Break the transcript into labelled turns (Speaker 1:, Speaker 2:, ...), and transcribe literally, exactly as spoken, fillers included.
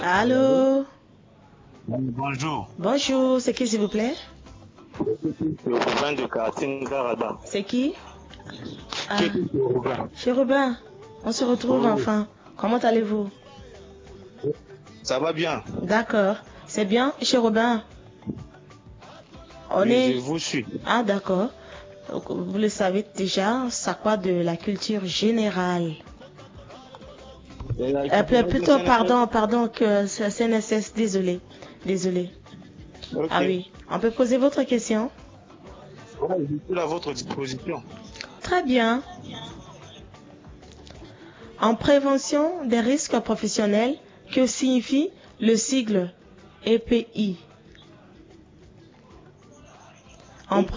Speaker 1: Allô?
Speaker 2: Bonjour.
Speaker 1: Bonjour, c'est qui s'il vous plaît?
Speaker 2: C'est Robin de Karting Garada.
Speaker 1: C'est qui? Ah,
Speaker 2: C'est Robin.
Speaker 1: chez Robin, on se retrouve
Speaker 2: Oui.
Speaker 1: enfin. Comment allez-vous?
Speaker 2: Ça va bien?
Speaker 1: D'accord, c'est bien chez Robin. On
Speaker 2: Oui,
Speaker 1: est...
Speaker 2: je vous suis.
Speaker 1: Ah d'accord. Donc, vous le savez déjà, ça quoi de la culture générale.
Speaker 2: Et la-
Speaker 1: Euh, pl- plutôt, pardon, pardon, que c'est C N S S, désolé. Désolé.
Speaker 2: Ok.
Speaker 1: Ah oui, on peut poser votre question?
Speaker 2: Ouais, je suis à votre disposition.
Speaker 1: Très bien. En prévention des risques professionnels, que signifie le sigle E P I?